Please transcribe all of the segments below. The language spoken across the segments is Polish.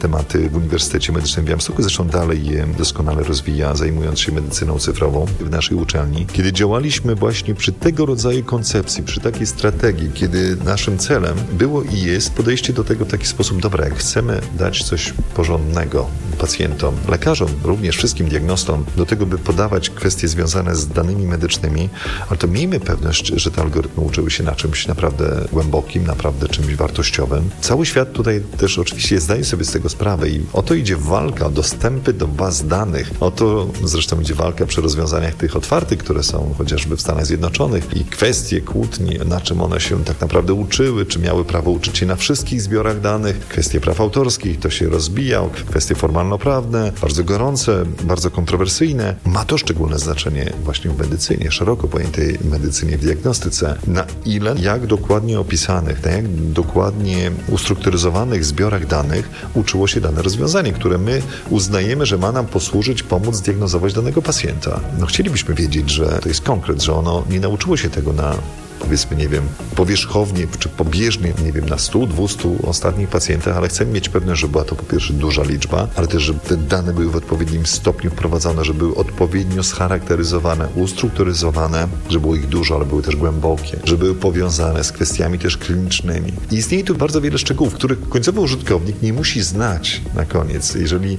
tematy w Uniwersytecie Medycznym w Białymstoku. Zresztą dalej je doskonale rozwija, zajmując się medycyną cyfrową w naszej uczelni. Kiedy działaliśmy właśnie przy tego rodzaju koncepcji, przy takiej strategii, kiedy naszym celem było i jest podejście do tego w taki sposób, dobra, jak chcemy dać coś porządnego pacjentom, lekarzom, również wszystkim diagnostom, do tego, by podawać kwestie związane z danymi medycznymi, ale to miejmy pewność, że te algorytmy uczyły się na czymś naprawdę głębokim, naprawdę czymś wartościowym. Cały świat tutaj też oczywiście zdaje sobie z tego sprawę i o to idzie walka, o dostępy do baz danych. O to zresztą idzie walka przy rozwiązaniach tych otwartych, które są chociażby w Stanach Zjednoczonych i kwestie kłótni, na czym one się tak naprawdę uczyły, czy miały prawo uczyć się na wszystkich zbiorach danych, kwestie praw autorskich, to się rozbijał, kwestie formalno-prawne, bardzo gorące, bardzo kontrowersyjne. Ma to szczególne znaczenie właśnie w medycynie, szeroko pojętej medycynie w diagnostyce. Na ile, jak dokładnie opisanych, na jak dokładnie ustrukturyzowanych zbiorach danych uczyło się dane rozwiązanie, które my uznajemy, że ma nam posłużyć, pomóc zdiagnozować danego pacjenta. No chcielibyśmy wiedzieć, że to jest konkret, że ono nie nauczyło się tego na, powiedzmy, nie wiem, powierzchownie czy pobieżnie, nie wiem, na 100, 200 ostatnich pacjentach, ale chcemy mieć pewność, że była to po pierwsze duża liczba, ale też, żeby te dane były w odpowiednim stopniu wprowadzone, że były odpowiednio scharakteryzowane, ustrukturyzowane, że było ich dużo, ale były też głębokie, że były powiązane z kwestiami też klinicznymi. I istnieje tu bardzo wiele szczegółów, których końcowy użytkownik nie musi znać na koniec. Jeżeli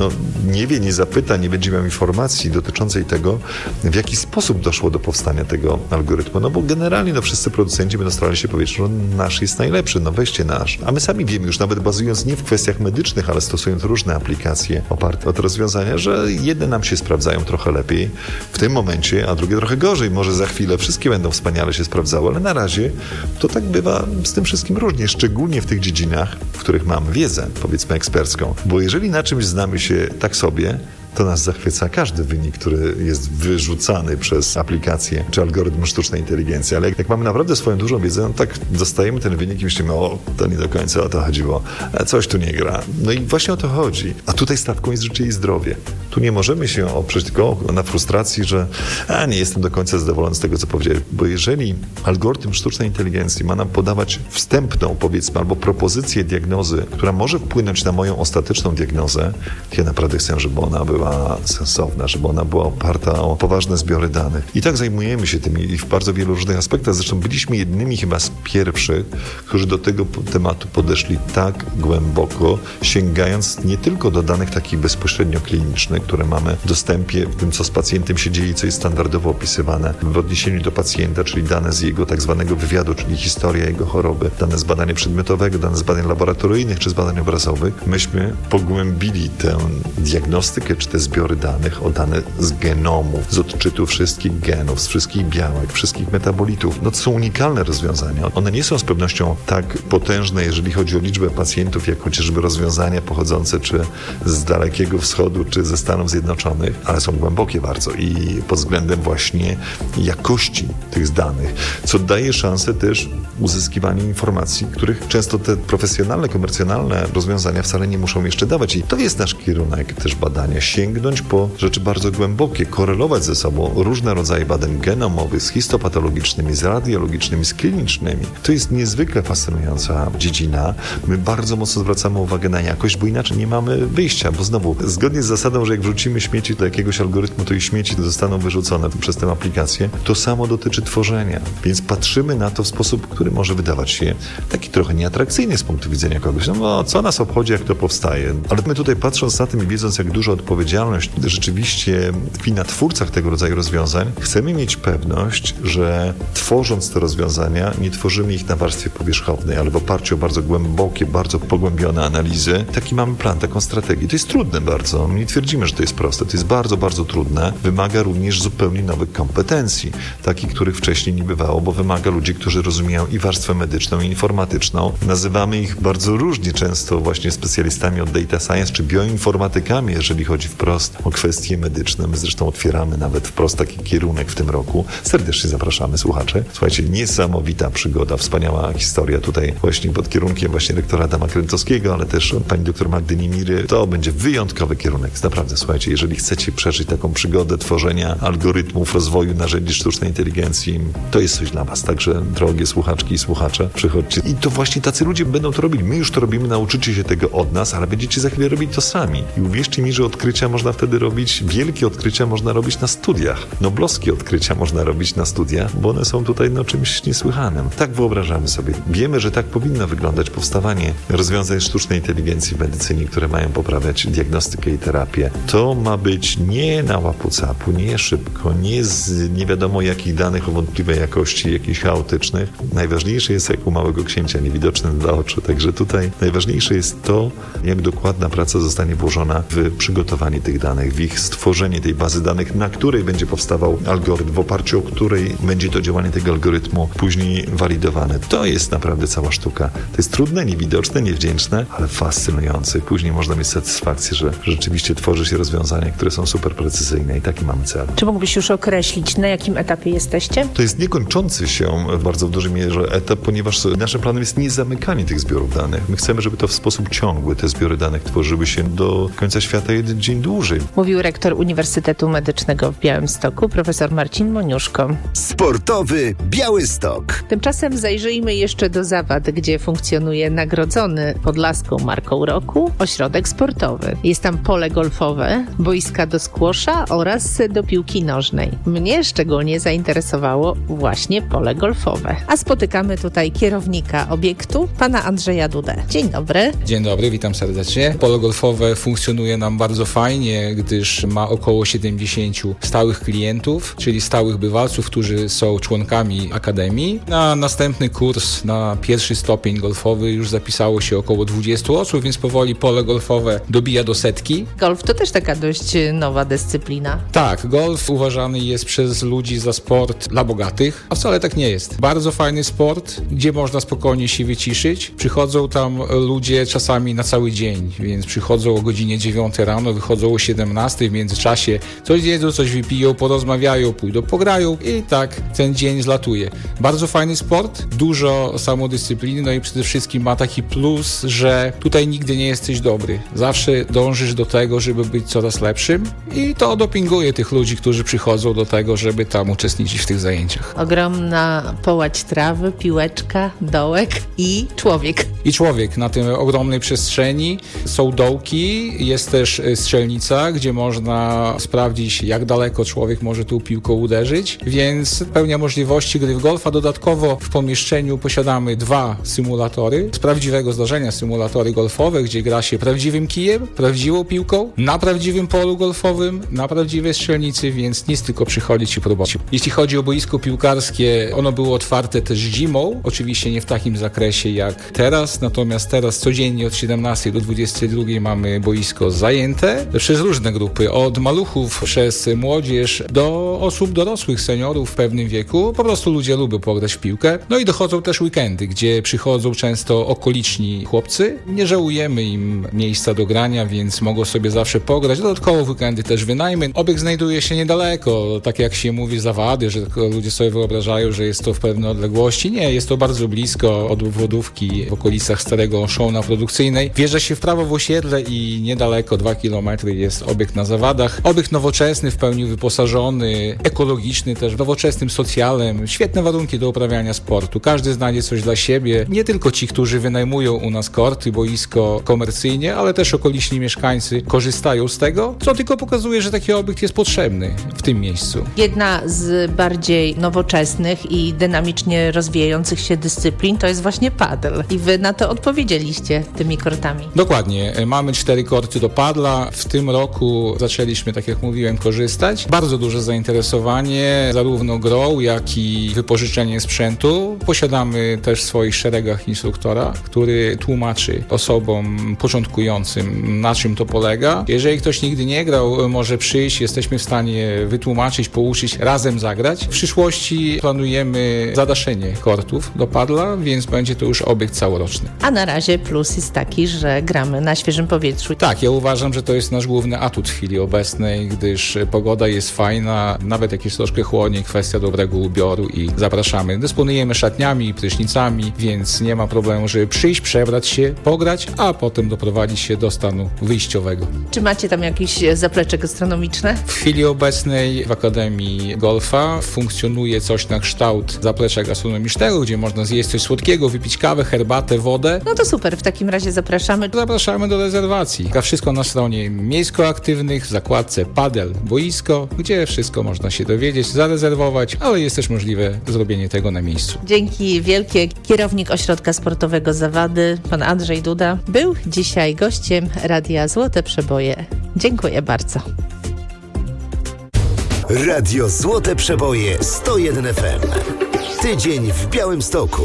nie wie, nie zapyta, nie będzie miał informacji dotyczącej tego, w jaki sposób doszło do powstania tego algorytmu, no bo generalnie wszyscy producenci będą starali się powiedzieć, że nasz jest najlepszy, weźcie nasz. A my sami wiemy już, nawet bazując nie w kwestiach medycznych, ale stosując różne aplikacje oparte o te rozwiązania, że jedne nam się sprawdzają trochę lepiej w tym momencie, a drugie trochę gorzej. Może za chwilę wszystkie będą wspaniale się sprawdzały, ale na razie to tak bywa z tym wszystkim różnie, szczególnie w tych dziedzinach, w których mamy wiedzę, powiedzmy ekspercką. Bo jeżeli na czymś znamy się tak sobie, to nas zachwyca każdy wynik, który jest wyrzucany przez aplikację czy algorytm sztucznej inteligencji. Ale jak mamy naprawdę swoją dużą wiedzę, tak dostajemy ten wynik i myślimy, to nie do końca o to chodziło, coś tu nie gra. No i właśnie o to chodzi. A tutaj stawką jest życie i zdrowie. Tu nie możemy się oprzeć tylko na frustracji, że nie jestem do końca zadowolony z tego, co powiedziałem. Bo jeżeli algorytm sztucznej inteligencji ma nam podawać wstępną, powiedzmy, albo propozycję diagnozy, która może wpłynąć na moją ostateczną diagnozę, ja naprawdę chcę, żeby ona była sensowna, żeby ona była oparta o poważne zbiory danych. I tak zajmujemy się tym i w bardzo wielu różnych aspektach. Zresztą byliśmy jednymi chyba z pierwszych, którzy do tego tematu podeszli tak głęboko, sięgając nie tylko do danych takich bezpośrednio klinicznych, które mamy w dostępie w tym, co z pacjentem się dzieje, co jest standardowo opisywane w odniesieniu do pacjenta, czyli dane z jego tak zwanego wywiadu, czyli historia jego choroby, dane z badania przedmiotowego, dane z badań laboratoryjnych czy z badań obrazowych. Myśmy pogłębili tę diagnostykę, czy te zbiory danych o dane z genomu, z odczytu wszystkich genów, z wszystkich białek, wszystkich metabolitów. To są unikalne rozwiązania. One nie są z pewnością tak potężne, jeżeli chodzi o liczbę pacjentów, jak chociażby rozwiązania pochodzące czy z Dalekiego Wschodu, czy ze Stanów Zjednoczonych, ale są głębokie bardzo i pod względem właśnie jakości tych danych, co daje szansę też uzyskiwania informacji, których często te profesjonalne, komercjonalne rozwiązania wcale nie muszą jeszcze dawać. I to jest nasz kierunek też badania. Sięgnąć po rzeczy bardzo głębokie, korelować ze sobą różne rodzaje badań genomowych z histopatologicznymi, z radiologicznymi, z klinicznymi. To jest niezwykle fascynująca dziedzina. My bardzo mocno zwracamy uwagę na jakość, bo inaczej nie mamy wyjścia, bo znowu, zgodnie z zasadą, że jak wrzucimy śmieci do jakiegoś algorytmu, to i śmieci zostaną wyrzucone przez tę aplikację, to samo dotyczy tworzenia. Więc patrzymy na to w sposób, który może wydawać się taki trochę nieatrakcyjny z punktu widzenia kogoś. Co nas obchodzi, jak to powstaje? Ale my tutaj, patrząc na tym i wiedząc, jak dużo odpowiedzialność rzeczywiście tkwi na twórcach tego rodzaju rozwiązań, chcemy mieć pewność, że tworząc te rozwiązania, nie tworzymy ich na warstwie powierzchownej, ale w oparciu o bardzo głębokie, bardzo pogłębione analizy. Taki mamy plan, taką strategię. To jest trudne bardzo. Nie twierdzimy, że to jest proste. To jest bardzo, bardzo trudne. Wymaga również zupełnie nowych kompetencji, takich, których wcześniej nie bywało, bo wymaga ludzi, którzy rozumieją i warstwę medyczną, i informatyczną. Nazywamy ich bardzo różnie, często właśnie specjalistami od data science, czy bioinformatykami, jeżeli chodzi wprost o kwestie medyczne. My zresztą otwieramy nawet wprost taki kierunek w tym roku. Serdecznie zapraszamy słuchacze. Słuchajcie, niesamowita przygoda, wspaniała historia tutaj właśnie pod kierunkiem właśnie rektora Adama Krętowskiego, ale też pani doktor Magdy Niemiry. To będzie wyjątkowy kierunek. Naprawdę, słuchajcie, jeżeli chcecie przeżyć taką przygodę tworzenia algorytmów, rozwoju narzędzi sztucznej inteligencji, to jest coś dla was. Także drogie słuchaczki i słuchacze, przychodźcie. I to właśnie tacy ludzie będą to robili. My już to robimy, nauczycie się tego od nas, ale będziecie za chwilę robić to sami. I uwierzcie mi, że odkrycia można wtedy robić, wielkie odkrycia można robić na studiach. Noblowskie odkrycia można robić na studiach, bo one są tutaj czymś niesłychanym. Tak wyobrażamy sobie. Wiemy, że tak powinno wyglądać powstawanie rozwiązań sztucznej inteligencji w medycynie, które mają poprawiać diagnostykę i terapię. To ma być nie na łapu-capu, nie szybko, nie z nie wiadomo jakich danych o wątpliwej jakości, jakichś chaotycznych. Najważniejsze jest jak u małego księcia, niewidoczny dla oczu. Także tutaj najważniejsze jest to, jak dokładna praca zostanie włożona w przygotowanie tych danych, w ich stworzenie tej bazy danych, na której będzie powstawał algorytm, w oparciu o której będzie to działanie tego algorytmu później walidowane. To jest naprawdę cała sztuka. To jest trudne, niewidoczne, niewdzięczne, ale fascynujące. Później można mieć satysfakcję, że rzeczywiście tworzy się rozwiązania, które są super precyzyjne i taki mamy cel. Czy mógłbyś już określić, na jakim etapie jesteście? To jest niekończący się w bardzo dużej mierze etap, ponieważ naszym planem jest nie zamykanie tych zbiorów danych. My chcemy, żeby to w sposób ciągły te zbiory danych tworzyły się do końca świata jeden dzień dłużej. Mówił rektor Uniwersytetu Medycznego w Białymstoku, profesor Marcin Moniuszko. Sportowy Białystok. Tymczasem zajrzyjmy jeszcze do Zawad, gdzie funkcjonuje nagrodzony podlaską marką roku ośrodek sportowy. Jest tam pole golfowe, boiska do squasha oraz do piłki nożnej. Mnie szczególnie zainteresowało właśnie pole golfowe. A spotykamy tutaj kierownika obiektu, pana Andrzeja Dudę. Dzień dobry. Dzień dobry, witam serdecznie. Pole golfowe funkcjonuje nam bardzo fajnie, gdyż ma około 70 stałych klientów, czyli stałych bywalców, którzy są członkami Akademii. Na następny kurs, na pierwszy stopień golfowy już zapisało się około 20 osób, więc powoli pole golfowe dobija do 100. Golf to też taka dość nowa dyscyplina. Tak, golf uważany jest przez ludzi za sport dla bogatych, a wcale tak nie jest. Bardzo fajny sport, gdzie można spokojnie się wyciszyć. Przychodzą tam ludzie czasami na cały dzień, więc przychodzą o godzinie 9 rano, wychodzą o 17, w międzyczasie coś jedzą, coś wypiją, porozmawiają, pójdą, pograją i tak ten dzień zlatuje. Bardzo fajny sport, dużo samodyscypliny, no i przede wszystkim ma taki plus, że tutaj nigdy nie jesteś dobry. Zawsze dążysz do tego, żeby być coraz lepszym i to dopinguje tych ludzi, którzy przychodzą do tego, żeby tam uczestniczyć w tych zajęciach. Ogromna połać trawy, piłeczka, dołek i człowiek. I człowiek na tej ogromnej przestrzeni. Są dołki, jest też strzelnica, gdzie można sprawdzić, jak daleko człowiek może tą piłką uderzyć, więc pełnia możliwości gry w golfa. Dodatkowo w pomieszczeniu posiadamy 2 symulatory z prawdziwego zdarzenia, symulatory golfowe, gdzie gra się prawdziwym kijem, prawdziwą piłką, na prawdziwym polu golfowym, na prawdziwej strzelnicy, więc nic, tylko przychodzić i próbować. Jeśli chodzi o boisko piłkarskie, ono było otwarte też zimą, oczywiście nie w takim zakresie jak teraz, natomiast teraz codziennie od 17 do 22 mamy boisko zajęte przez różne grupy, od maluchów przez młodzież do osób dorosłych, seniorów w pewnym wieku. Po prostu ludzie lubią pograć w piłkę. No i dochodzą też weekendy, gdzie przychodzą często okoliczni chłopcy. Nie żałujemy im miejsca do grania, więc mogą sobie zawsze pograć. Dodatkowo weekendy też wynajmy. Obiekt znajduje się niedaleko, tak jak się mówi Zawady, że ludzie sobie wyobrażają, że jest to w pewnej odległości. Nie, jest to bardzo blisko od obwodówki w okolicach Starego Szowna Produkcyjnej. Wjeżdża się w prawo w osiedle i niedaleko 2 km jest obiekt na Zawadach. Obiekt nowoczesny, w pełni wyposażony, ekologiczny też, nowoczesnym socjalem. Świetne warunki do uprawiania sportu. Każdy znajdzie coś dla siebie. Nie tylko ci, którzy wynajmują u nas korty, boisko komercyjnie, ale też okoliczni mieszkańcy korzystają z tego, co tylko pokazuje, że taki obiekt jest potrzebny w tym miejscu. Jedna z bardziej nowoczesnych i dynamicznie rozwijających się dyscyplin to jest właśnie padel. I wy na to odpowiedzieliście tymi kortami. Dokładnie. Mamy 4 korty do padla. W tym roku zaczęliśmy, tak jak mówiłem, korzystać. Bardzo duże zainteresowanie zarówno grą, jak i wypożyczeniem sprzętu. Posiadamy też w swoich szeregach instruktora, który tłumaczy osobom początkującym, na czym to polega. Jeżeli ktoś nigdy nie grał, może przyjść, jesteśmy w stanie wytłumaczyć, pouczyć, razem zagrać. W przyszłości planujemy zadaszenie kortów do padla, więc będzie to już obiekt całoroczny. fizyczny. A na razie plus jest taki, że gramy na świeżym powietrzu. Tak, ja uważam, że to jest nasz główny atut w chwili obecnej, gdyż pogoda jest fajna, nawet jak jest troszkę chłodniej, kwestia dobrego ubioru i zapraszamy. Dysponujemy szatniami i prysznicami, więc nie ma problemu, żeby przyjść, przebrać się, pograć, a potem doprowadzić się do stanu wyjściowego. Czy macie tam jakieś zaplecze gastronomiczne? W chwili obecnej w Akademii Golfa funkcjonuje coś na kształt zaplecza gastronomicznego, gdzie można zjeść coś słodkiego, wypić kawę, herbatę, wodę. No to super, w takim razie zapraszamy. Zapraszamy do rezerwacji. A wszystko na stronie Miejsko-Aktywnych, w zakładce Padel Boisko, gdzie wszystko można się dowiedzieć, zarezerwować, ale jest też możliwe zrobienie tego na miejscu. Dzięki wielkie. Kierownik Ośrodka Sportowego Zawady, pan Andrzej Duda, był dzisiaj gościem Radia Złote Przeboje. Dziękuję bardzo. Radio Złote Przeboje 101 FM. Tydzień w Białymstoku.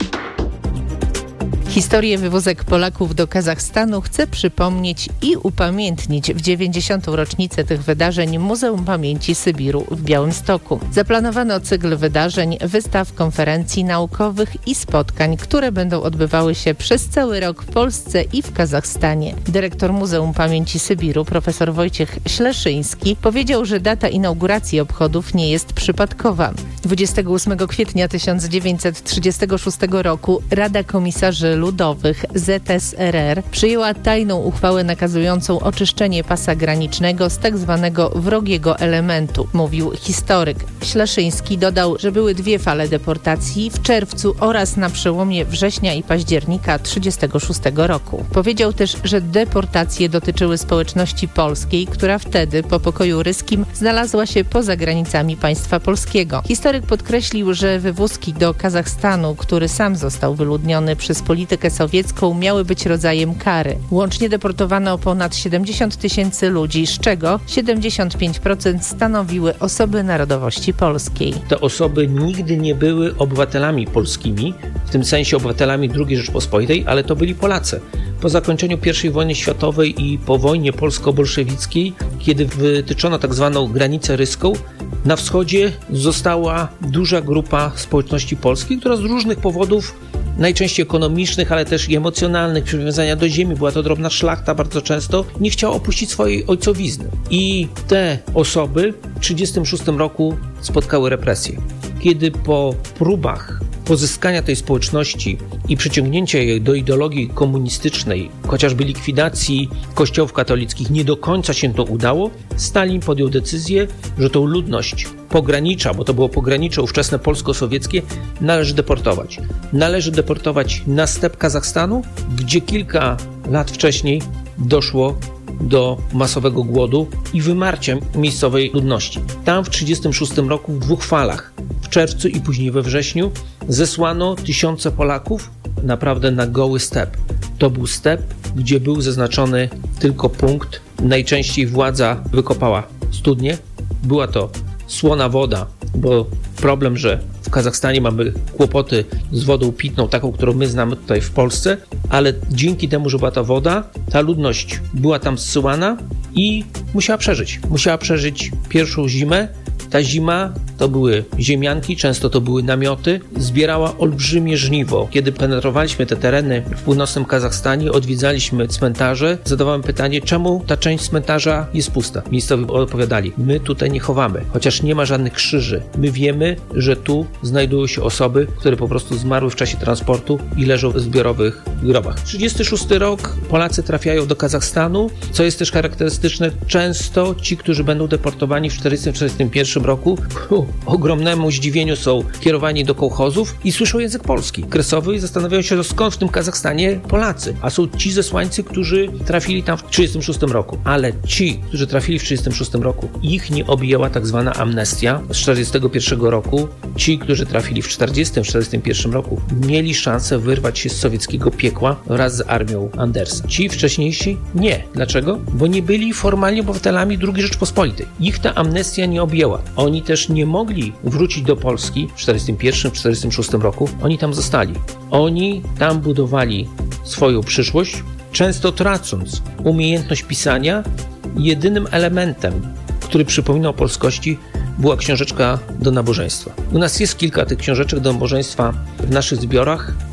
Historię wywózek Polaków do Kazachstanu chce przypomnieć i upamiętnić w 90. rocznicę tych wydarzeń Muzeum Pamięci Sybiru w Białymstoku. Zaplanowano cykl wydarzeń, wystaw, konferencji naukowych i spotkań, które będą odbywały się przez cały rok w Polsce i w Kazachstanie. Dyrektor Muzeum Pamięci Sybiru, profesor Wojciech Śleszyński, powiedział, że data inauguracji obchodów nie jest przypadkowa. 28 kwietnia 1936 roku Rada Komisarzy Ludowych ZSRR przyjęła tajną uchwałę nakazującą oczyszczenie pasa granicznego z tak zwanego wrogiego elementu, mówił historyk. Śleszyński dodał, że były dwie fale deportacji w czerwcu oraz na przełomie września i października 1936 roku. Powiedział też, że deportacje dotyczyły społeczności polskiej, która wtedy po pokoju ryskim znalazła się poza granicami państwa polskiego. Historyk podkreślił, że wywózki do Kazachstanu, który sam został wyludniony przez politykę sowiecką, miały być rodzajem kary. Łącznie deportowano ponad 70 000 ludzi, z czego 75% stanowiły osoby narodowości polskiej. Te osoby nigdy nie były obywatelami polskimi, w tym sensie obywatelami II Rzeczpospolitej, ale to byli Polacy. Po zakończeniu I wojny światowej i po wojnie polsko-bolszewickiej, kiedy wytyczono tak zwaną granicę ryską, na wschodzie została duża grupa społeczności polskiej, która z różnych powodów, najczęściej ekonomicznych, ale też i emocjonalnych, przywiązania do ziemi, była to drobna szlachta bardzo często, nie chciała opuścić swojej ojcowizny. I te osoby w 1936 roku spotkały represje. Kiedy po próbach pozyskania tej społeczności i przyciągnięcia jej do ideologii komunistycznej, chociażby likwidacji kościołów katolickich, nie do końca się to udało, Stalin podjął decyzję, że tą ludność pogranicza, bo to było pogranicze ówczesne polsko-sowieckie, należy deportować. Należy deportować na step Kazachstanu, gdzie kilka lat wcześniej doszło do masowego głodu i wymarcia miejscowej ludności. Tam w 1936 roku w dwóch falach, w czerwcu i później we wrześniu, zesłano tysiące Polaków naprawdę na goły step. To był step, gdzie był zaznaczony tylko punkt. Najczęściej władza wykopała studnię. Była to słona woda, bo problem, że w Kazachstanie mamy kłopoty z wodą pitną, taką, którą my znamy tutaj w Polsce, ale dzięki temu, że była ta woda, ta ludność była tam zsyłana i musiała przeżyć. Musiała przeżyć pierwszą zimę. Ta zima to były ziemianki, często to były namioty, zbierała olbrzymie żniwo. Kiedy penetrowaliśmy te tereny w północnym Kazachstanie, odwiedzaliśmy cmentarze, zadawałem pytanie, czemu ta część cmentarza jest pusta. Miejscowi odpowiadali, my tutaj nie chowamy, chociaż nie ma żadnych krzyży. My wiemy, że tu znajdują się osoby, które po prostu zmarły w czasie transportu i leżą w zbiorowych grobach. 1936 rok Polacy trafiają do Kazachstanu, co jest też charakterystyczne, często ci, którzy będą deportowani w 1941 roku, ogromnemu zdziwieniu są kierowani do kołchozów i słyszą język polski kresowy i zastanawiają się, skąd w tym Kazachstanie Polacy. A są ci zesłańcy, którzy trafili tam w 1936 roku. Ale ci, którzy trafili w 1936 roku, ich nie objęła tak zwana amnestia z 1941 roku. Ci, którzy trafili w 1940-1941 roku, mieli szansę wyrwać się z sowieckiego piekła wraz z armią Andersa. Ci wcześniejsi nie. Dlaczego? Bo nie byli formalnie obywatelami II Rzeczpospolitej. Ich ta amnestia nie objęła. Oni też nie mogli wrócić do Polski w 1941-1946 roku. Oni tam zostali. Oni tam budowali swoją przyszłość, często tracąc umiejętność pisania. Jedynym elementem, który przypominał o polskości, była książeczka do nabożeństwa. U nas jest kilka tych książeczek do nabożeństwa w naszych zbiorach.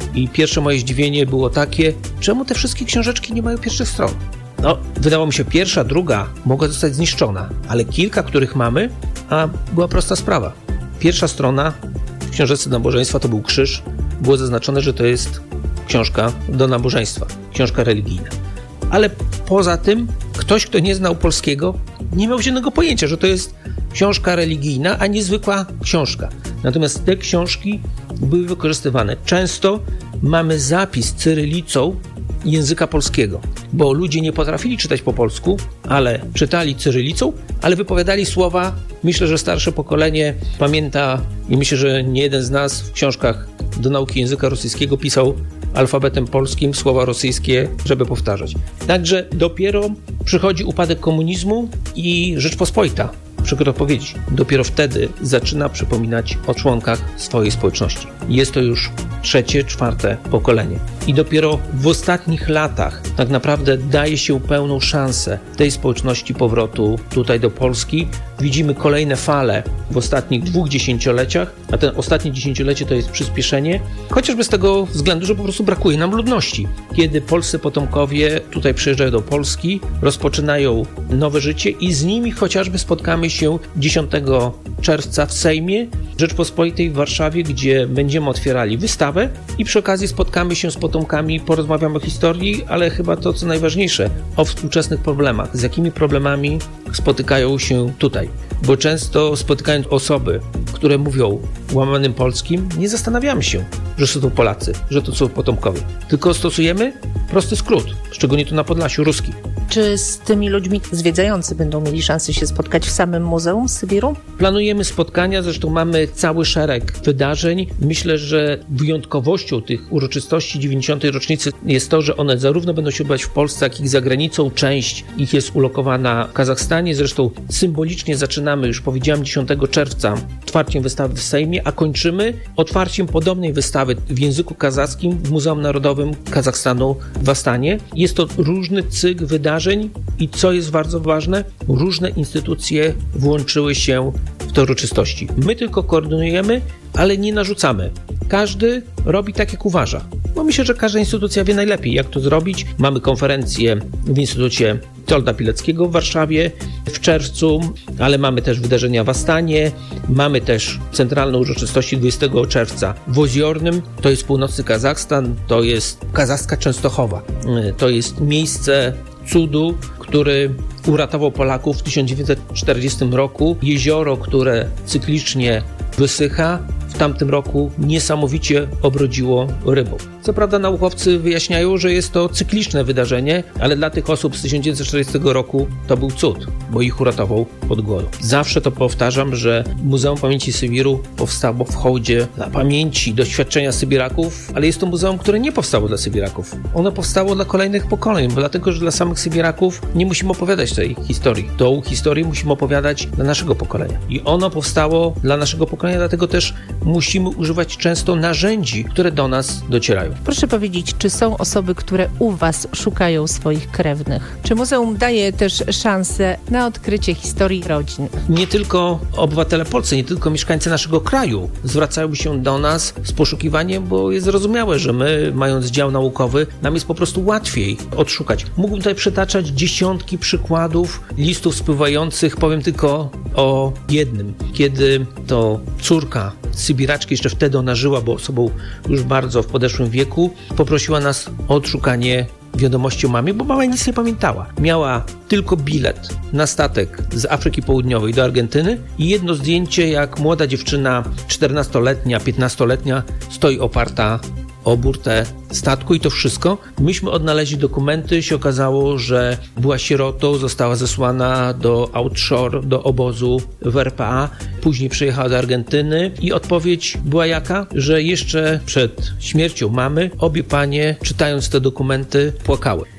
I pierwsze moje zdziwienie było takie, czemu te wszystkie książeczki nie mają pierwszych stron? No, wydawało mi się, pierwsza, druga mogła zostać zniszczona, ale kilka, których mamy, a była prosta sprawa. Pierwsza strona w książeczce nabożeństwa to był krzyż, było zaznaczone, że to jest książka do nabożeństwa, książka religijna. Ale poza tym ktoś, kto nie znał polskiego, nie miał żadnego pojęcia, że to jest książka religijna, a nie zwykła książka. Natomiast te książki były wykorzystywane. Często mamy zapis cyrylicą języka polskiego, bo ludzie nie potrafili czytać po polsku, ale czytali cyrylicą, ale wypowiadali słowa. Myślę, że starsze pokolenie pamięta i myślę, że nie jeden z nas w książkach do nauki języka rosyjskiego pisał alfabetem polskim słowa rosyjskie, żeby powtarzać. Także dopiero przychodzi upadek komunizmu i Rzeczpospolita, przykro to powiedzieć, dopiero wtedy zaczyna przypominać o członkach swojej społeczności. Jest to już trzecie, czwarte pokolenie. I dopiero w ostatnich latach tak naprawdę daje się pełną szansę tej społeczności powrotu tutaj do Polski. Widzimy kolejne fale w ostatnich 2 dziesięcioleciach, a ten ostatnie dziesięciolecie to jest przyspieszenie, chociażby z tego względu, że po prostu brakuje nam ludności. Kiedy polscy potomkowie tutaj przyjeżdżają do Polski, rozpoczynają nowe życie i z nimi chociażby spotkamy się 10 czerwca w Sejmie Rzeczpospolitej w Warszawie, gdzie będziemy otwierali wystawę i przy okazji spotkamy się z potomkami, porozmawiamy o historii, ale chyba to, co najważniejsze, o współczesnych problemach. Z jakimi problemami spotykają się tutaj. Bo często spotykając osoby, które mówią łamanym polskim, nie zastanawiamy się, że są to Polacy, że to są potomkowie. Tylko stosujemy prosty skrót, szczególnie tu na Podlasiu, ruski. Czy z tymi ludźmi zwiedzający będą mieli szansę się spotkać w samym Muzeum Sybiru? Planujemy spotkania, zresztą mamy cały szereg wydarzeń. Myślę, że wyjątkowością tych uroczystości 90. rocznicy jest to, że one zarówno będą się odbywać w Polsce, jak i za granicą. Część ich jest ulokowana w Kazachstanie. Zresztą symbolicznie zaczynamy, już powiedziałem, 10 czerwca otwarciem wystawy w Sejmie, a kończymy otwarciem podobnej wystawy w języku kazachskim w Muzeum Narodowym Kazachstanu w Astanie. Jest to różny cykl wydarzeń i co jest bardzo ważne, różne instytucje włączyły się w te uroczystości. My tylko koordynujemy, ale nie narzucamy. Każdy robi tak, jak uważa. Bo myślę, że każda instytucja wie najlepiej, jak to zrobić. Mamy konferencję w Instytucie Witolda Pileckiego w Warszawie w czerwcu, ale mamy też wydarzenia w Astanie, mamy też centralne uroczystości 20 czerwca w Oziornym, to jest północny Kazachstan, to jest kazachska Częstochowa. To jest miejsce cudu, który uratował Polaków w 1940 roku. Jezioro, które cyklicznie wysycha, w tamtym roku niesamowicie obrodziło rybą. Co prawda naukowcy wyjaśniają, że jest to cykliczne wydarzenie, ale dla tych osób z 1940 roku to był cud, bo ich uratował od głodu. Zawsze to powtarzam, że Muzeum Pamięci Sybiru powstało w hołdzie dla pamięci, doświadczenia Sybiraków, ale jest to muzeum, które nie powstało dla Sybiraków. Ono powstało dla kolejnych pokoleń, dlatego, że dla samych Sybiraków nie musimy opowiadać tej historii. Tą historię musimy opowiadać dla naszego pokolenia. I ono powstało dla naszego pokolenia, dlatego też musimy używać często narzędzi, które do nas docierają. Proszę powiedzieć, czy są osoby, które u Was szukają swoich krewnych? Czy muzeum daje też szansę na odkrycie historii rodzin? Nie tylko obywatele polscy, nie tylko mieszkańcy naszego kraju zwracają się do nas z poszukiwaniem, bo jest zrozumiałe, że my, mając dział naukowy, nam jest po prostu łatwiej odszukać. Mógłbym tutaj przytaczać dziesiątki przykładów listów spływających, powiem tylko o jednym. Kiedy to córka Sybiraczki, jeszcze wtedy ona żyła, bo osobą już bardzo w podeszłym wieku, poprosiła nas o odszukanie wiadomości o mamie, bo mama nic nie pamiętała. Miała tylko bilet na statek z Afryki Południowej do Argentyny i jedno zdjęcie, jak młoda dziewczyna, 14-letnia, 15-letnia, stoi oparta o burtę statku i to wszystko. Myśmy odnaleźli dokumenty, się okazało, że była sierotą, została zesłana do outshore, do obozu w RPA, później przyjechała do Argentyny i odpowiedź była jaka? Że jeszcze przed śmiercią mamy obie panie, czytając te dokumenty, płakały.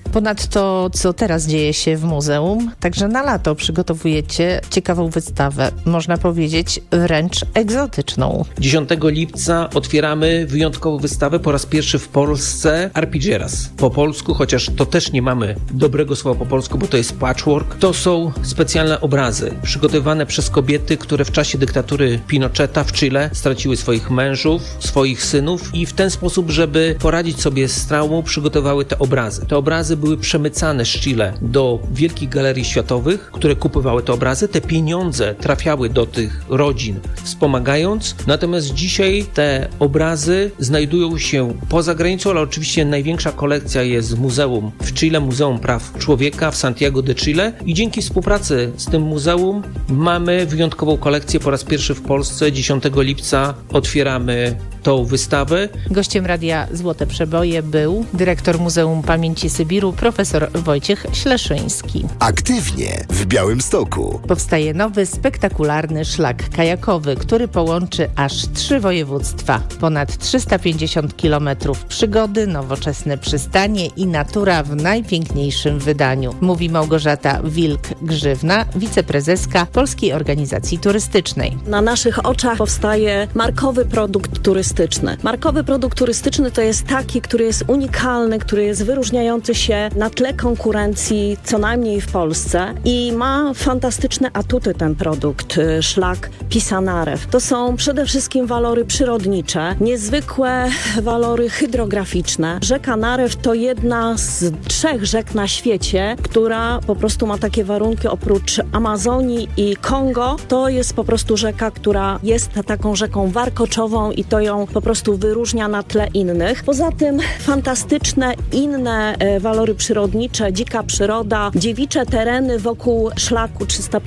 Ponadto, co teraz dzieje się w muzeum, także na lato przygotowujecie ciekawą wystawę, można powiedzieć wręcz egzotyczną. 10 lipca otwieramy wyjątkową wystawę, po raz pierwszy w Polsce Arpillieras. Po polsku, chociaż to też nie mamy dobrego słowa po polsku, bo to jest patchwork. To są specjalne obrazy przygotowane przez kobiety, które w czasie dyktatury Pinocheta w Chile straciły swoich mężów, swoich synów i w ten sposób, żeby poradzić sobie z traumą, przygotowały te obrazy. Te obrazy były przemycane z Chile do wielkich galerii światowych, które kupowały te obrazy. Te pieniądze trafiały do tych rodzin, wspomagając. Natomiast dzisiaj te obrazy znajdują się poza granicą, ale oczywiście największa kolekcja jest w muzeum w Chile, Muzeum Praw Człowieka w Santiago de Chile i dzięki współpracy z tym muzeum mamy wyjątkową kolekcję po raz pierwszy w Polsce. 10 lipca otwieramy tą wystawę. Gościem Radia Złote Przeboje był dyrektor Muzeum Pamięci Sybiru, profesor Wojciech Śleszyński. Aktywnie w Białymstoku. Powstaje nowy, spektakularny szlak kajakowy, który połączy aż 3 województwa. Ponad 350 km przygody, nowoczesne przystanie i natura w najpiękniejszym wydaniu. Mówi Małgorzata Wilk-Grzywna, wiceprezeska Polskiej Organizacji Turystycznej. Na naszych oczach powstaje markowy produkt turystyczny. Markowy produkt turystyczny to jest taki, który jest unikalny, który jest wyróżniający się na tle konkurencji, co najmniej w Polsce i ma fantastyczne atuty ten produkt, szlak Pisanarew. To są przede wszystkim walory przyrodnicze, niezwykłe walory hydrograficzne. Rzeka Narew to jedna z 3 rzek na świecie, która po prostu ma takie warunki oprócz Amazonii i Kongo. To jest po prostu rzeka, która jest taką rzeką warkoczową i to ją po prostu wyróżnia na tle innych. Poza tym fantastyczne inne walory przyrodnicze, dzika przyroda, dziewicze tereny wokół szlaku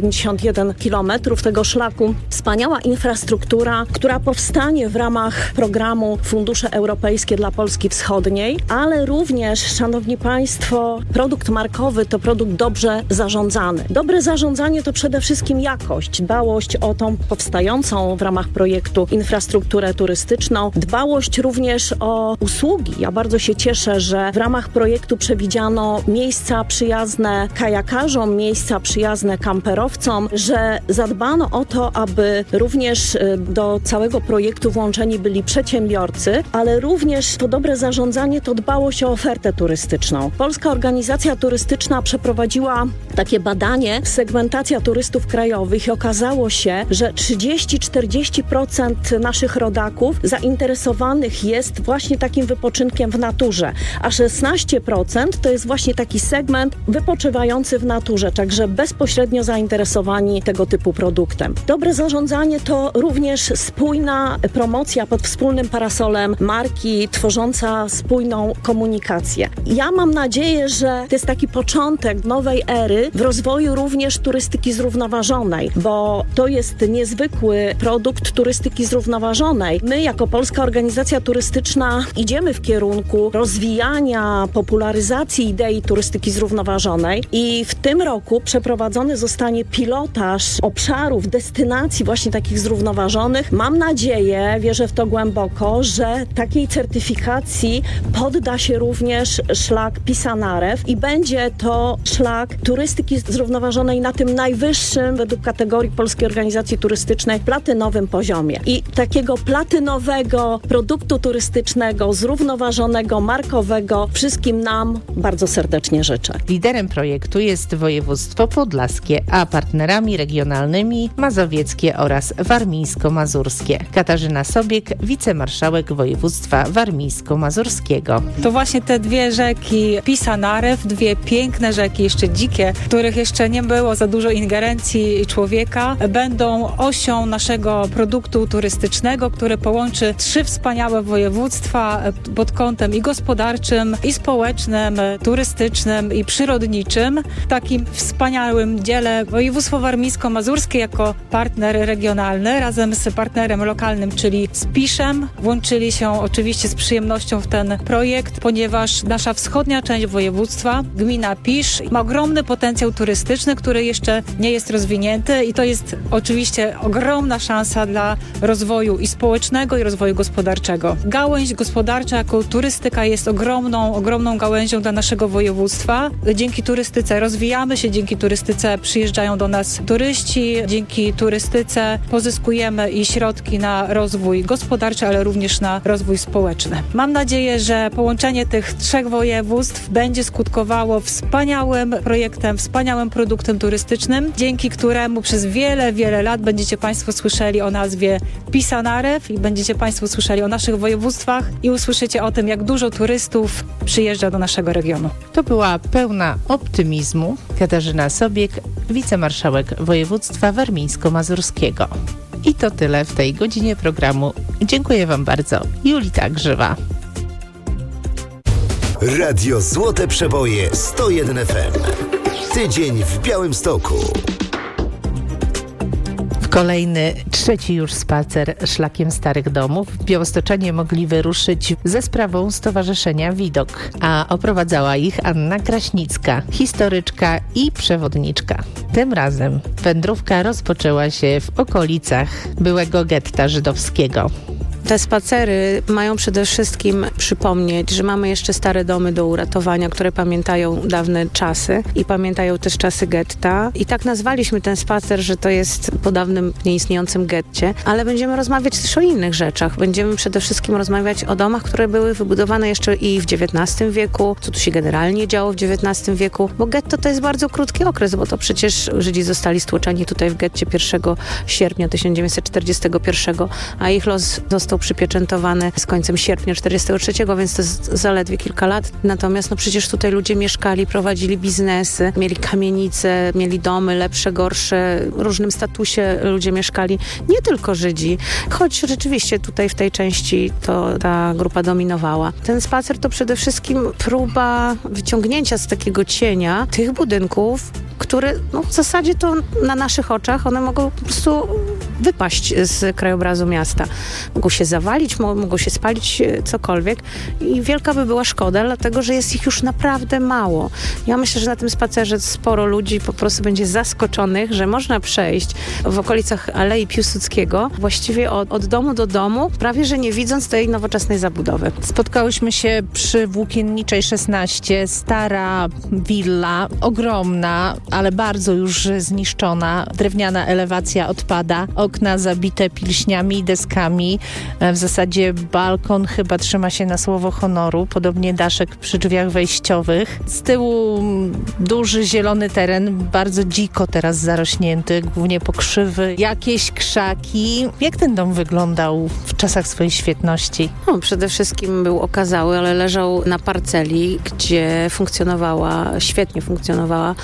351 km tego szlaku. Wspaniała infrastruktura, która powstanie w ramach programu Fundusze Europejskie dla Polski Wschodniej, ale również, szanowni państwo, produkt markowy to produkt dobrze zarządzany. Dobre zarządzanie to przede wszystkim jakość, dbałość o tą powstającą w ramach projektu infrastrukturę turystyczną, dbałość również o usługi. Ja bardzo się cieszę, że w ramach projektu przewidziano miejsca przyjazne kajakarzom, miejsca przyjazne kamperowcom, że zadbano o to, aby również do całego projektu włączeni byli przedsiębiorcy, ale również to dobre zarządzanie to dbałość o ofertę turystyczną. Polska Organizacja Turystyczna przeprowadziła takie badanie, segmentacja turystów krajowych i okazało się, że 30-40% naszych rodaków zainteresowanych jest właśnie takim wypoczynkiem w naturze, a 16% to jest właśnie taki segment wypoczywający w naturze, także bezpośrednio zainteresowani tego typu produktem. Dobre zarządzanie to również spójna promocja pod wspólnym parasolem marki, tworząca spójną komunikację. Ja mam nadzieję, że to jest taki początek nowej ery w rozwoju również turystyki zrównoważonej, bo to jest niezwykły produkt turystyki zrównoważonej. My jako Polska Organizacja Turystyczna idziemy w kierunku rozwijania, popularyzacji idei turystyki zrównoważonej i w tym roku przeprowadzony zostanie pilotaż obszarów, destynacji właśnie takich zrównoważonych. Mam nadzieję, wierzę w to głęboko, że takiej certyfikacji podda się również szlak Pisanarew i będzie to szlak turystyki zrównoważonej na tym najwyższym według kategorii Polskiej Organizacji Turystycznej platynowym poziomie. I takiego platynowego produktu turystycznego, zrównoważonego, markowego wszystkim nam bardzo serdecznie życzę. Liderem projektu jest województwo podlaskie, a partnerami regionalnymi mazowieckie oraz warmińsko-mazurskie. Katarzyna Sobiek, wicemarszałek województwa warmińsko-mazurskiego. To właśnie te 2 rzeki Pisanarew, 2 piękne rzeki, jeszcze dzikie, w których jeszcze nie było za dużo ingerencji człowieka, będą osią naszego produktu turystycznego, który połączy 3 wspaniałe województwa pod kątem i gospodarczym, i społecznym, turystycznym, i przyrodniczym. W takim wspaniałym dziele województwo warmińsko-mazurskie jako partner regionalny razem z partnerem lokalnym, czyli z Piszem, włączyli się oczywiście z przyjemnością w ten projekt, ponieważ nasza wschodnia część województwa, gmina Pisz, ma ogromny potencjał potencjał turystyczny, który jeszcze nie jest rozwinięty i to jest oczywiście ogromna szansa dla rozwoju i społecznego, i rozwoju gospodarczego. Gałęź gospodarcza jako turystyka jest ogromną gałęzią dla naszego województwa. Dzięki turystyce rozwijamy się, dzięki turystyce przyjeżdżają do nas turyści, dzięki turystyce pozyskujemy i środki na rozwój gospodarczy, ale również na rozwój społeczny. Mam nadzieję, że połączenie tych 3 województw będzie skutkowało wspaniałym projektem, wspaniałym produktem turystycznym, dzięki któremu przez wiele lat będziecie Państwo słyszeli o nazwie Pisanarew i będziecie Państwo słyszeli o naszych województwach i usłyszycie o tym, jak dużo turystów przyjeżdża do naszego regionu. To była pełna optymizmu Katarzyna Sobiek, wicemarszałek województwa warmińsko-mazurskiego. I to tyle w tej godzinie programu. Dziękuję Wam bardzo. Julita Grzywa. Radio Złote Przeboje 101 FM. Tydzień w Białymstoku. Kolejny, 3. już spacer szlakiem Starych Domów. Białostoczanie mogli wyruszyć ze sprawą Stowarzyszenia Widok, a oprowadzała ich Anna Kraśnicka, historyczka i przewodniczka. Tym razem wędrówka rozpoczęła się w okolicach byłego getta żydowskiego. Te spacery mają przede wszystkim przypomnieć, że mamy jeszcze stare domy do uratowania, które pamiętają dawne czasy i pamiętają też czasy getta. I tak nazwaliśmy ten spacer, że to jest po dawnym, nieistniejącym getcie, ale będziemy rozmawiać też o innych rzeczach. Będziemy przede wszystkim rozmawiać o domach, które były wybudowane jeszcze i w XIX wieku, co tu się generalnie działo w XIX wieku, bo getto to jest bardzo krótki okres, bo to przecież Żydzi zostali stłoczeni tutaj w getcie 1 sierpnia 1941, a ich los został przypieczętowany z końcem sierpnia 1943, więc to jest zaledwie kilka lat. Natomiast przecież tutaj ludzie mieszkali, prowadzili biznesy, mieli kamienice, mieli domy lepsze, gorsze, w różnym statusie ludzie mieszkali, nie tylko Żydzi, choć rzeczywiście tutaj w tej części to ta grupa dominowała. Ten spacer to przede wszystkim próba wyciągnięcia z takiego cienia tych budynków, które w zasadzie to na naszych oczach one mogą po prostu wypaść z krajobrazu miasta. Mogą się zawalić, mogą się spalić, cokolwiek i wielka by była szkoda, dlatego że jest ich już naprawdę mało. Ja myślę, że na tym spacerze sporo ludzi po prostu będzie zaskoczonych, że można przejść w okolicach Alei Piłsudskiego właściwie od domu do domu, prawie że nie widząc tej nowoczesnej zabudowy. Spotkałyśmy się przy Włókienniczej 16, stara willa, ogromna, ale bardzo już zniszczona. Drewniana elewacja odpada, okna zabite pilśniami i deskami. W zasadzie balkon chyba trzyma się na słowo honoru, podobnie daszek przy drzwiach wejściowych. Z tyłu duży zielony teren, bardzo dziko teraz zarośnięty, głównie pokrzywy, jakieś krzaki. Jak ten dom wyglądał w czasach swojej świetności? Przede wszystkim był okazały, ale leżał na parceli, gdzie świetnie funkcjonowała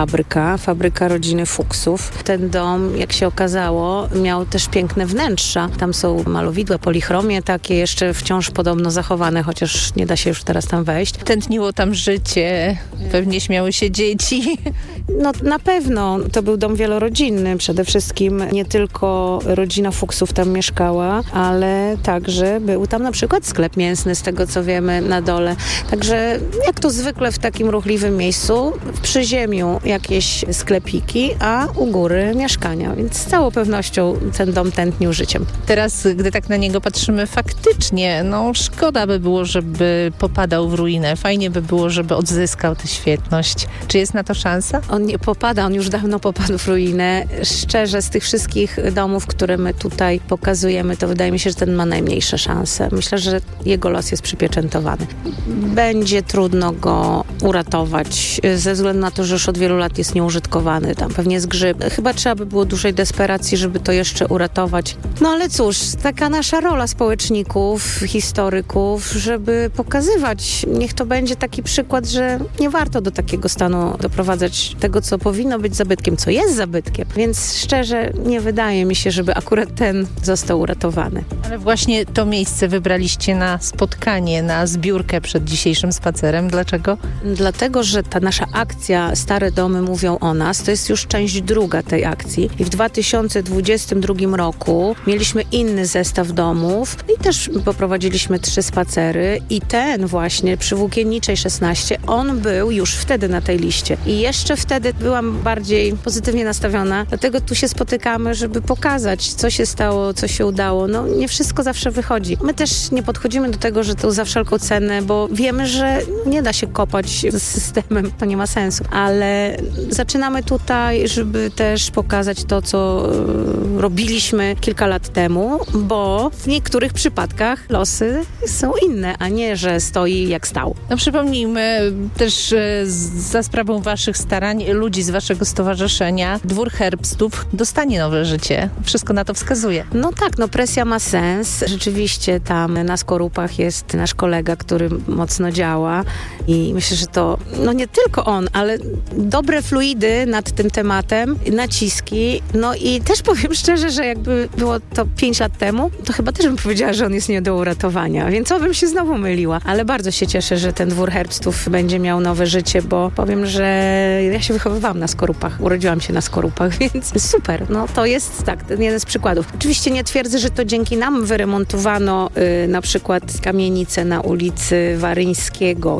fabryka rodziny Fuksów. Ten dom, jak się okazało, miał też piękne wnętrza. Tam są malowidła, polichromie takie jeszcze wciąż podobno zachowane, chociaż nie da się już teraz tam wejść. Tętniło tam życie, pewnie śmiały się dzieci. Na pewno to był dom wielorodzinny. Przede wszystkim nie tylko rodzina Fuksów tam mieszkała, ale także był tam na przykład sklep mięsny, z tego co wiemy, na dole. Także jak to zwykle w takim ruchliwym miejscu, w przyziemiu jakieś sklepiki, a u góry mieszkania. Więc z całą pewnością ten dom tętnił życiem. Teraz, gdy tak na niego patrzymy, faktycznie, szkoda by było, żeby popadał w ruinę. Fajnie by było, żeby odzyskał tę świetność. Czy jest na to szansa? On nie popada, on już dawno popadł w ruinę. Szczerze, z tych wszystkich domów, które my tutaj pokazujemy, to wydaje mi się, że ten ma najmniejsze szanse. Myślę, że jego los jest przypieczętowany. Będzie trudno go uratować, ze względu na to, że już od wielu lat jest nieużytkowany. Tam pewnie jest grzyb. Chyba trzeba by było dużej desperacji, żeby to jeszcze uratować. Ale cóż, taka nasza rola społeczników, historyków, żeby pokazywać. Niech to będzie taki przykład, że nie warto do takiego stanu doprowadzać tego, co powinno być zabytkiem, co jest zabytkiem. Więc szczerze nie wydaje mi się, żeby akurat ten został uratowany. Ale właśnie to miejsce wybraliście na spotkanie, na zbiórkę przed dzisiejszym spacerem. Dlaczego? Dlatego, że ta nasza akcja Stare Domy Domy mówią o nas. To jest już część druga tej akcji. I w 2022 roku mieliśmy inny zestaw domów i też poprowadziliśmy 3 spacery i ten właśnie przy Włókienniczej 16, on był już wtedy na tej liście. I jeszcze wtedy byłam bardziej pozytywnie nastawiona, dlatego tu się spotykamy, żeby pokazać, co się stało, co się udało. No nie wszystko zawsze wychodzi. My też nie podchodzimy do tego, że to za wszelką cenę, bo wiemy, że nie da się kopać z systemem, to nie ma sensu. Ale zaczynamy tutaj, żeby też pokazać to, co robiliśmy kilka lat temu, bo w niektórych przypadkach losy są inne, a nie, że stoi jak stał. No przypomnijmy też za sprawą waszych starań, ludzi z waszego stowarzyszenia, Dwór Herbstów dostanie nowe życie. Wszystko na to wskazuje. No tak, no presja ma sens. Rzeczywiście tam na Skorupach jest nasz kolega, który mocno działa i myślę, że to, no nie tylko on, ale dobre fluidy nad tym tematem, naciski, no i też powiem szczerze, że jakby było to 5 lat temu, to chyba też bym powiedziała, że on jest nie do uratowania, więc bym się znowu myliła, ale bardzo się cieszę, że ten Dwór Herbstów będzie miał nowe życie, bo powiem, że ja się wychowywałam na Skorupach, urodziłam się na Skorupach, więc super, no to jest tak, ten jeden z przykładów. Oczywiście nie twierdzę, że to dzięki nam wyremontowano na przykład kamienicę na ulicy Waryńskiego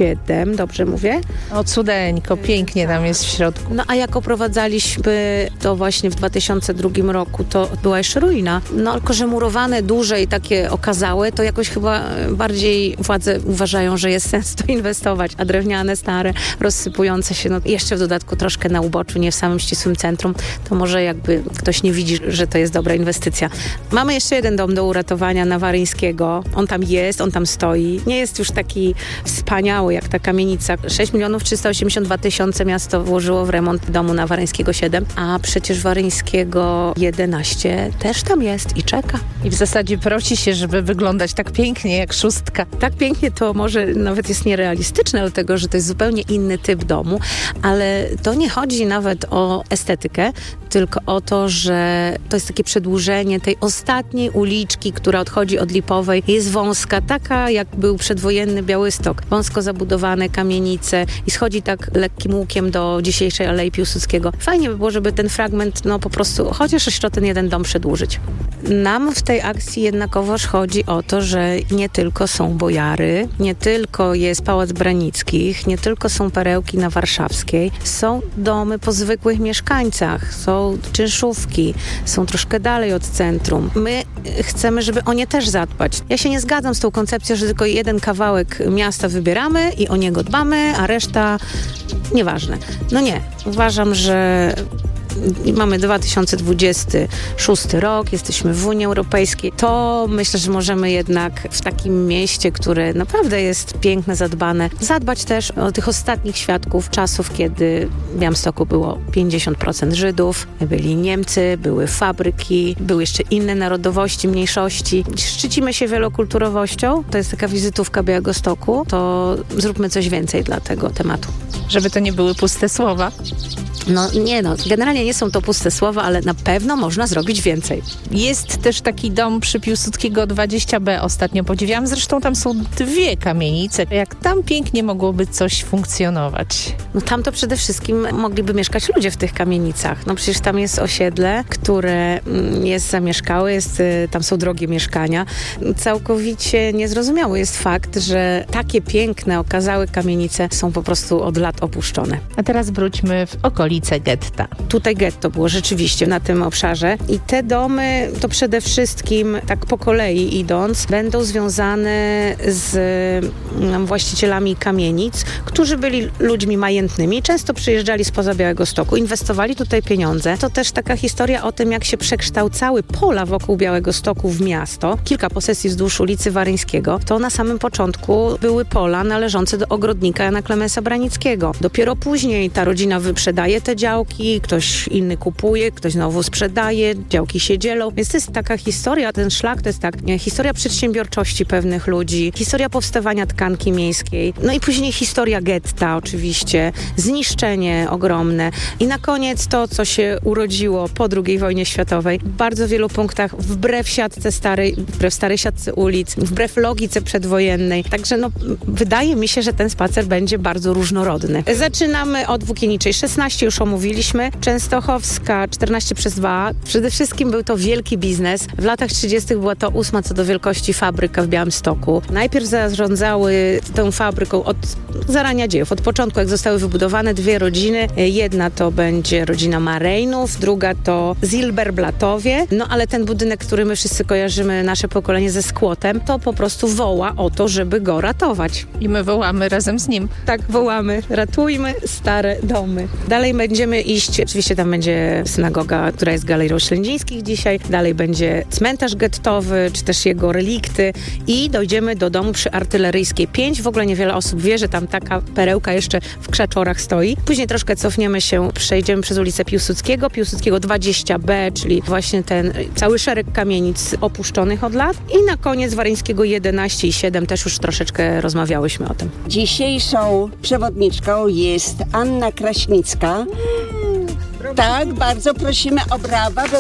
7, dobrze mówię? O cudeńko, pięknie tam jest w środku. No a jak oprowadzaliśmy to właśnie w 2002 roku, to była jeszcze ruina. No tylko, że murowane, duże i takie okazałe, to jakoś chyba bardziej władze uważają, że jest sens to inwestować, a drewniane, stare, rozsypujące się, no jeszcze w dodatku troszkę na uboczu, nie w samym ścisłym centrum, to może jakby ktoś nie widzi, że to jest dobra inwestycja. Mamy jeszcze jeden dom do uratowania na Waryńskiego. On tam jest, on tam stoi. Nie jest już taki wspaniały jak ta kamienica. 6 382 000 miasto włożyło w remont domu na Waryńskiego 7, a przecież Waryńskiego 11 też tam jest i czeka. I w zasadzie prosi się, żeby wyglądać tak pięknie jak 6. Tak pięknie to może nawet jest nierealistyczne, dlatego że to jest zupełnie inny typ domu, ale to nie chodzi nawet o estetykę, tylko o to, że to jest takie przedłużenie tej ostatniej uliczki, która odchodzi od Lipowej. Jest wąska, taka jak był przedwojenny Białystok. Wąsko zabudowane kamienice i schodzi tak lekkim łukiem do dzisiejszej Alei Piłsudskiego. Fajnie by było, żeby ten fragment, no po prostu, chociaż jeszcze o ten jeden dom przedłużyć. Nam w tej akcji jednakowoż chodzi o to, że nie tylko są Bojary, nie tylko jest Pałac Branickich, nie tylko są perełki na Warszawskiej, są domy po zwykłych mieszkańcach, są czynszówki, są troszkę dalej od centrum. My chcemy, żeby o nie też zadbać. Ja się nie zgadzam z tą koncepcją, że tylko jeden kawałek miasta wybieramy i o niego dbamy, a reszta nieważne. No nie. Uważam, że mamy 2026 rok, jesteśmy w Unii Europejskiej, to myślę, że możemy jednak w takim mieście, które naprawdę jest piękne, zadbane, zadbać też o tych ostatnich świadków czasów, kiedy w Białymstoku było 50% Żydów, byli Niemcy, były fabryki, były jeszcze inne narodowości, mniejszości. Szczycimy się wielokulturowością, to jest taka wizytówka Białegostoku, to zróbmy coś więcej dla tego tematu. Żeby to nie były puste słowa. No nie no, generalnie nie są to puste słowa, ale na pewno można zrobić więcej. Jest też taki dom przy Piłsudskiego 20B, ostatnio podziwiałam, zresztą tam są 2 kamienice. Jak tam pięknie mogłoby coś funkcjonować? No tam to przede wszystkim mogliby mieszkać ludzie w tych kamienicach. No przecież tam jest osiedle, które jest zamieszkałe, tam są drogie mieszkania. Całkowicie niezrozumiały jest fakt, że takie piękne, okazałe kamienice są po prostu od lat opuszczone. A teraz wróćmy w okolice getta. Tutaj getto było rzeczywiście na tym obszarze i te domy to przede wszystkim, tak po kolei idąc, będą związane z właścicielami kamienic, którzy byli ludźmi majętnymi, często przyjeżdżali spoza Białegostoku, inwestowali tutaj pieniądze. To też taka historia o tym, jak się przekształcały pola wokół Białegostoku w miasto. Kilka posesji wzdłuż ulicy Waryńskiego. To na samym początku były pola należące do ogrodnika Jana Klemensa Branickiego. Dopiero później ta rodzina wyprzedaje te działki, ktoś ktoś inny kupuje, ktoś znowu sprzedaje, działki się dzielą. Więc to jest taka historia, ten szlak to jest historia przedsiębiorczości pewnych ludzi, historia powstawania tkanki miejskiej, no i później historia getta oczywiście, zniszczenie ogromne i na koniec to, co się urodziło po II wojnie światowej, w bardzo wielu punktach wbrew siatce starej, wbrew starej siatce ulic, wbrew logice przedwojennej. Także wydaje mi się, że ten spacer będzie bardzo różnorodny. Zaczynamy od Włókienniczej 16, już omówiliśmy, Częstochowska 14/2. Przede wszystkim był to wielki biznes. W latach 30. była to 8. co do wielkości fabryka w Białymstoku. Najpierw zarządzały tą fabryką od zarania dziejów, od początku, jak zostały wybudowane 2 rodziny. Jedna to będzie rodzina Marejnów, druga to Zilberblatowie, no ale ten budynek, który my wszyscy kojarzymy, nasze pokolenie ze skłotem, to po prostu woła o to, żeby go ratować. I my wołamy razem z nim. Tak, wołamy. Ratujmy stare domy. Dalej będziemy iść, oczywiście tam będzie synagoga, która jest Galerią Ślędzińskich dzisiaj, dalej będzie cmentarz gettowy, czy też jego relikty i dojdziemy do domu przy Artyleryjskiej 5. W ogóle niewiele osób wie, że tam taka perełka jeszcze w krzaczorach stoi. Później troszkę cofniemy się, przejdziemy przez ulicę Piłsudskiego 20B, czyli właśnie ten cały szereg kamienic opuszczonych od lat i na koniec Waryńskiego 11 i 7 też już troszeczkę rozmawiałyśmy o tym. Dzisiejszą przewodniczką jest Anna Kraśnicka. Tak, bardzo prosimy o brawa, bo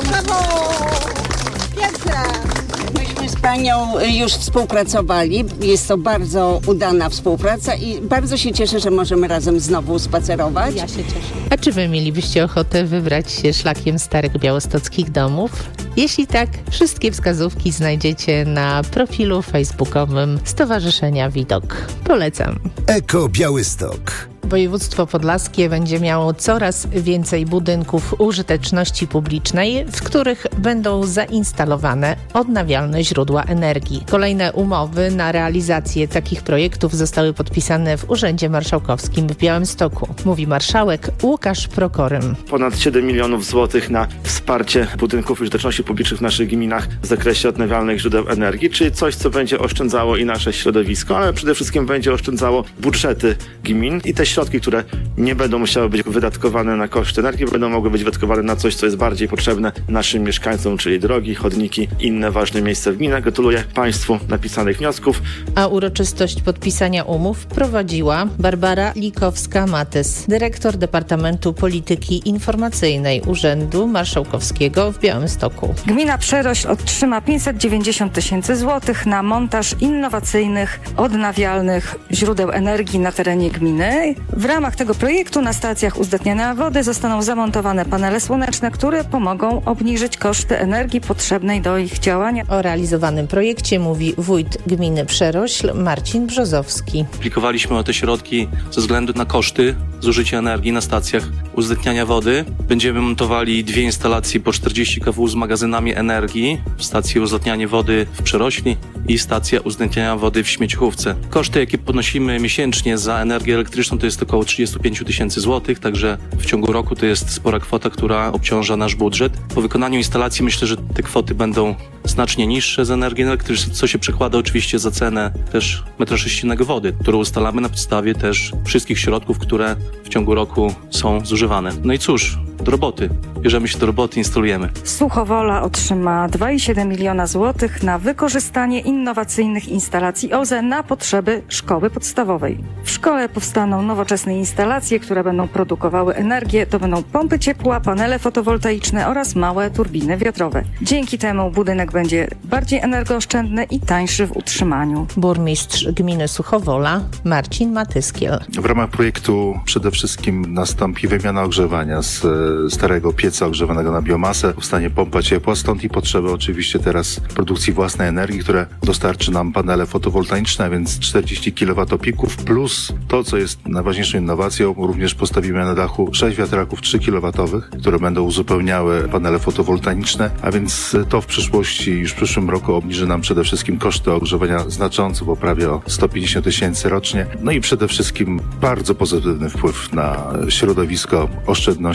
myśmy z panią już współpracowali. Jest to bardzo udana współpraca i bardzo się cieszę, że możemy razem znowu spacerować. Ja się cieszę. A czy wy mielibyście ochotę wybrać się szlakiem starych białostockich domów? Jeśli tak, wszystkie wskazówki znajdziecie na profilu facebookowym Stowarzyszenia Widok. Polecam. Eko Białystok. Województwo podlaskie będzie miało coraz więcej budynków użyteczności publicznej, w których będą zainstalowane odnawialne źródła energii. Kolejne umowy na realizację takich projektów zostały podpisane w Urzędzie Marszałkowskim w Białymstoku, mówi marszałek Łukasz Prokorym. Ponad 7 milionów złotych na wsparcie budynków użyteczności publicznych w naszych gminach w zakresie odnawialnych źródeł energii, czyli coś, co będzie oszczędzało i nasze środowisko, ale przede wszystkim będzie oszczędzało budżety gmin i te środki, które nie będą musiały być wydatkowane na koszty energii, będą mogły być wydatkowane na coś, co jest bardziej potrzebne naszym mieszkańcom, czyli drogi, chodniki, inne ważne miejsca w gminach. Gratuluję Państwu napisanych wniosków. A uroczystość podpisania umów prowadziła Barbara Likowska-Matys, dyrektor Departamentu Polityki Informacyjnej Urzędu Marszałkowskiego w Białymstoku. Gmina Przerośl otrzyma 590 000 złotych na montaż innowacyjnych, odnawialnych źródeł energii na terenie gminy. W ramach tego projektu na stacjach uzdatniania wody zostaną zamontowane panele słoneczne, które pomogą obniżyć koszty energii potrzebnej do ich działania. O realizowanym projekcie mówi wójt gminy Przerośl Marcin Brzozowski. Aplikowaliśmy o te środki ze względu na koszty zużycia energii na stacjach uzdatniania wody. Będziemy montowali 2 instalacje po 40 kW z magazynami energii w stacji uzdatniania wody w Przerośli i stacja uzdatniania wody w Śmieciechówce. Koszty, jakie ponosimy miesięcznie za energię elektryczną, to jest około 35 000 złotych, także w ciągu roku to jest spora kwota, która obciąża nasz budżet. Po wykonaniu instalacji myślę, że te kwoty będą znacznie niższe z energii elektrycznej, co się przekłada oczywiście za cenę też metra sześciennego wody, którą ustalamy na podstawie też wszystkich środków, które w ciągu roku są zużywane. No i cóż, do roboty. Bierzemy się do roboty, instalujemy. Suchowola otrzyma 2,7 miliona złotych na wykorzystanie innowacyjnych instalacji OZE na potrzeby szkoły podstawowej. W szkole powstaną nowoczesne instalacje, które będą produkowały energię. To będą pompy ciepła, panele fotowoltaiczne oraz małe turbiny wiatrowe. Dzięki temu budynek będzie bardziej energooszczędny i tańszy w utrzymaniu. Burmistrz gminy Suchowola Marcin Matyskiel. W ramach projektu przede wszystkim nastąpi wymiana ogrzewania z starego pieca ogrzewanego na biomasę. Powstanie pompa ciepła, stąd i potrzeby oczywiście teraz produkcji własnej energii, które dostarczy nam panele fotowoltaiczne, więc 40 kWp plus to, co jest najważniejszą innowacją, również postawimy na dachu 6 wiatraków 3 kW, które będą uzupełniały panele fotowoltaiczne, a więc to w przyszłości, już w przyszłym roku obniży nam przede wszystkim koszty ogrzewania znacząco, bo prawie o 150 000 rocznie. No i przede wszystkim bardzo pozytywny wpływ na środowisko, oszczędności, które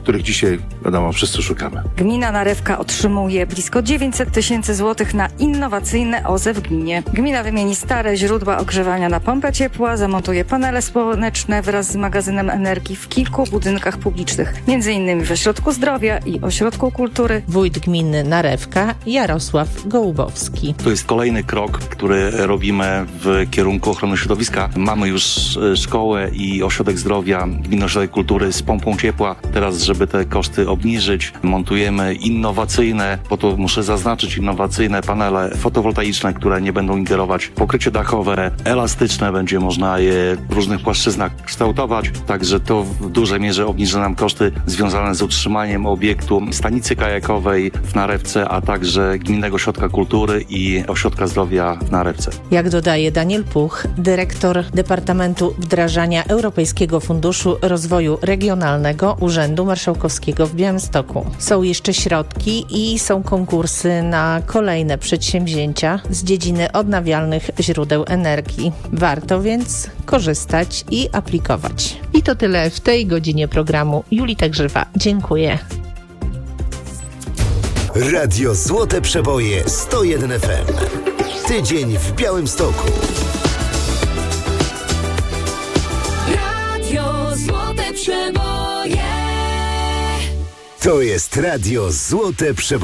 których dzisiaj, wiadomo, wszyscy szukamy. Gmina Narewka otrzymuje blisko 900 000 złotych na innowacyjne OZE w gminie. Gmina wymieni stare źródła ogrzewania na pompę ciepła, zamontuje panele słoneczne wraz z magazynem energii w kilku budynkach publicznych, m.in. w Ośrodku Zdrowia i Ośrodku Kultury. Wójt gminy Narewka Jarosław Gołubowski. To jest kolejny krok, który robimy w kierunku ochrony środowiska. Mamy już szkołę i ośrodek zdrowia, gminny ośrodek kultury z pompą ciepła. Teraz, żeby te koszty obniżyć, montujemy innowacyjne, bo to muszę zaznaczyć, innowacyjne panele fotowoltaiczne, które nie będą ingerować. Pokrycie dachowe, elastyczne, będzie można je w różnych płaszczyznach kształtować. Także to w dużej mierze obniży nam koszty związane z utrzymaniem obiektu stanicy kajakowej w Narewce, a także Gminnego Ośrodka Kultury i Ośrodka Zdrowia w Narewce. Jak dodaje Daniel Puch, dyrektor Departamentu Wdrażania Europejskiego Funduszu Rozwoju Regionalnego Urzędu Marszałkowskiego w Białymstoku. Są jeszcze środki i są konkursy na kolejne przedsięwzięcia z dziedziny odnawialnych źródeł energii. Warto więc korzystać i aplikować. I to tyle w tej godzinie programu. Julita Grzywa, dziękuję. Radio Złote Przeboje 101 FM. Tydzień w Białymstoku. Radio Złote Przeboje. To jest Radio Złote Przeboje.